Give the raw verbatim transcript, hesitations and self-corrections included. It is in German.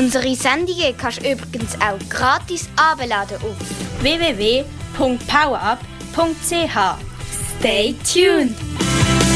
Unsere Sendungen kannst du übrigens auch gratis abladen auf w w w punkt powerup punkt c h. Stay tuned!